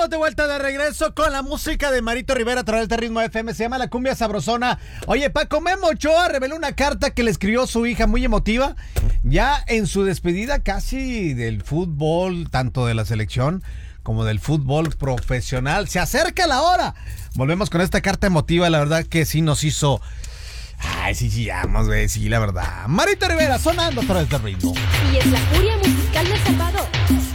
Estamos de vuelta de regreso con la música de Marito Rivera a través de Ritmo FM. Se llama La Cumbia Sabrosona. Oye, Paco Memo Ochoa reveló una carta que le escribió su hija muy emotiva. Ya en su despedida casi del fútbol, tanto de la selección como del fútbol profesional. Se acerca la hora. Volvemos con esta carta emotiva. La verdad que sí nos hizo... Ay, sí chillamos, güey. Sí, la verdad. Marito Rivera sonando a través de Ritmo. Y es la furia musical de Salvador.